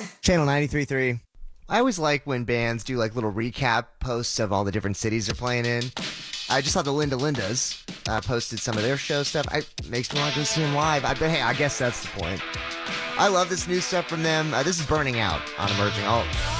Channel 93.3. I always like when bands do like little recap posts of all the different cities they're playing in. I just saw the Linda Lindas posted some of their show stuff. Makes me want to go see them live. But hey, I guess that's the point. I love this new stuff from them. This is Burning Out on Emerging Alt.